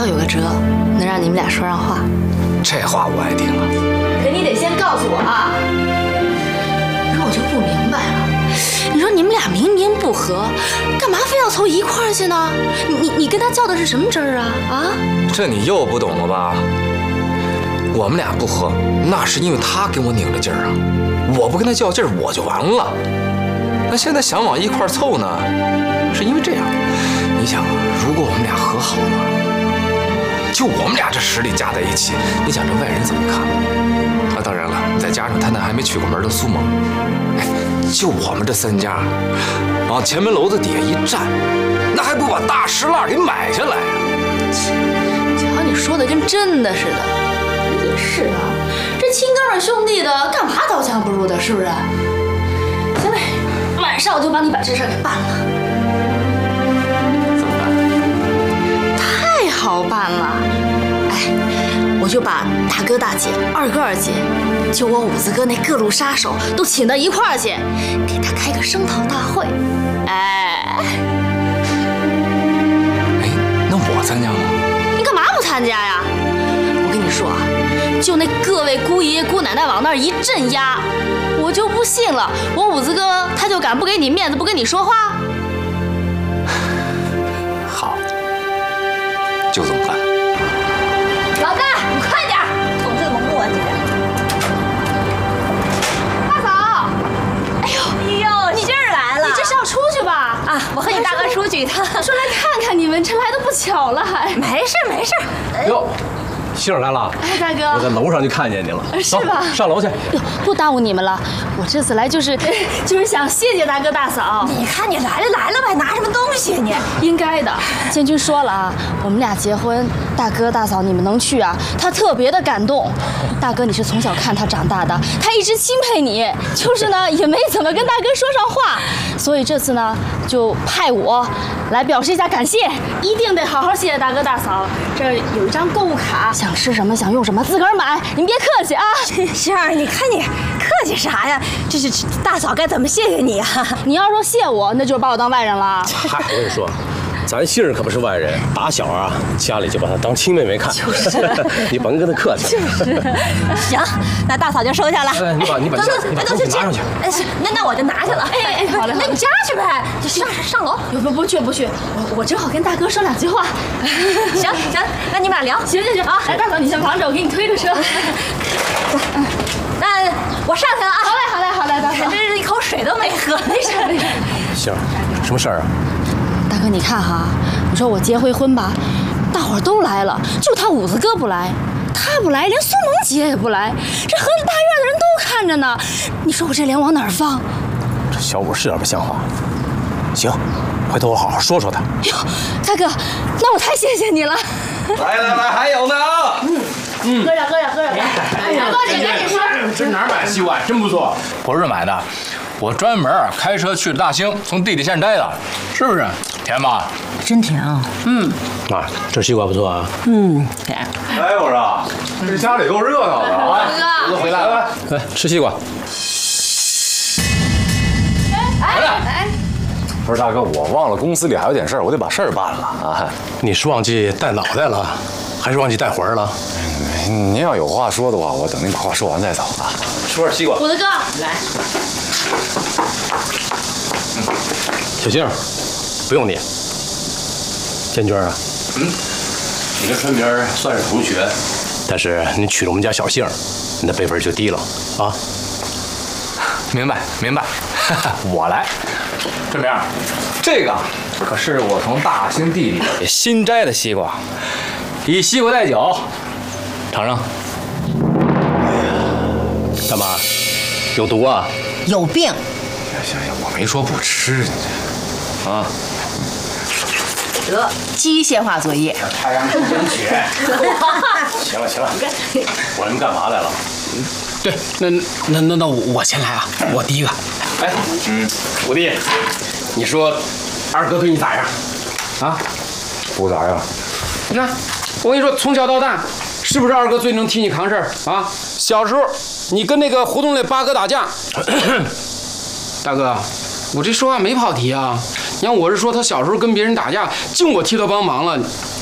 道有个辙能让你们俩说上话。 这话我爱听啊。 可你得先告诉我啊！可我就不明白了，你说你们俩明明不和，干嘛非要凑一块儿去呢？你跟他较的是什么真儿啊？啊？ 这你又不懂了吧？我们俩不和，那是因为他跟我拧着劲儿啊。我不跟他较劲儿，我就完了。那现在想往一块儿凑呢，是因为这样。你想啊，如果我们俩和好了，就我们俩这实力加在一起，你想这外人怎么看？啊，当然了，再加上他那还没娶过门的苏萌，哎，就我们这3家，往前门楼子底下一站，那还不把大石烂给买下来啊？ 瞧你说的跟真的似的。也是啊，这亲哥们兄弟的，干嘛刀枪不入的，是不是？行嘞，晚上我就帮你把这事儿给办了。 怎么办？ 太好办了，哎，我就把大哥大姐、二哥二姐，就我五子哥那各路杀手都请到一块儿去，给他开个声讨大会。哎， 那我参加吗？ 你干嘛不参加呀？我跟你说啊，就那各位姑爷姑奶奶往那儿一镇压，我就不信了，我五子哥他就敢不给你面子，不跟你说话？ 好，就这么办。 老大，你快点，总这么磨叽的。 大嫂，哎呦， 你这儿来了？ 你这是要出去吧？ 啊，我和你大哥出去一趟。 说来看看你们，这来的不巧了还。 没事没事。 哟，杏儿来了。 哎，大哥， 我在楼上就看见你了。 是吧？ 上楼去。 哟，不耽误你们了。我这次来就是想谢谢大哥大嫂。 你看你来了呗，拿什么东西你？ 应该的。建军说了啊，我们俩结婚，大哥大嫂你们能去啊，他特别的感动。大哥你是从小看他长大的，他一直钦佩你，就是呢也没怎么跟大哥说上话，所以这次呢就派我来表示一下感谢，一定得好好谢谢大哥大嫂。这儿有一张购物卡，想吃什么想用什么自个儿买，您别客气啊。 杏儿，你看你客气啥呀？这是大嫂该怎么谢谢你啊？ 你要说谢我，那就是把我当外人了。 嗨，我跟你说，咱杏儿可不是外人，打小啊家里就把她当亲妹妹看。就是，你甭跟她客气。 就是。行，那大嫂就收下了。 哎，你把东西拿上去。 哎，是，那我就拿去了。 哎，好嘞。 那你加去呗，上楼。 不去，我正好跟大哥说2句话。 行，那你们俩聊。 行啊，来，大嫂你先忙着，我给你推着车。 那我上去了啊。 好嘞，大嫂。 这一口水都没喝。 没事。 杏儿，什么事儿啊？ 大哥，你看哈，你说我结回婚吧，大伙儿都来了，就他五子哥不来，他不来，连苏萌姐也不来，这河里大院的人都看着呢，你说我这脸往哪儿放？ 这小五是有点不像话。行，回头我好好说说他。 哟，大哥，那我太谢谢你了。 来，还有呢啊！ 哥俩。哎呀，多姐赶紧说。 这哪儿买的西瓜？真不错，不是买的，我专门开车去了大兴，从地里县摘的，是不是？甜吧？ 真甜啊。 啊，这西瓜不错啊。 甜。 哎，我说这家里够热闹的啊！ 哥都回来了， 来吃西瓜。 哎， 不是大哥，我忘了公司里还有点事儿，我得把事儿办了啊。 你是忘记带脑袋了，还是忘记带魂儿了？ 您要有话说的话，我等您把话说完再走啊。 吃点西瓜。 五子哥，来。 小杏，不用你。建军啊，你跟春明算是同学，但是你娶了我们家小杏，你的辈分就低了啊。 明白，我来。 春明， 这个可是我从大兴地里新摘的西瓜，以西瓜代酒，尝尝。 干嘛？有毒啊？ 有病。 行，我没说不吃，你这啊。 得机械化作业。 太阳出蒸血。行了，我们干嘛来了？ 对，那我先来啊，我第一个。 哎，五弟，你说二哥对你咋样？ 啊， 不咋样。 你看，我跟你说，从小到大，是不是二哥最能替你扛事儿啊？小时候你跟那个胡同里八哥打架，大哥，我这说话没跑题啊。你看我是说他小时候跟别人打架，净我替他帮忙了。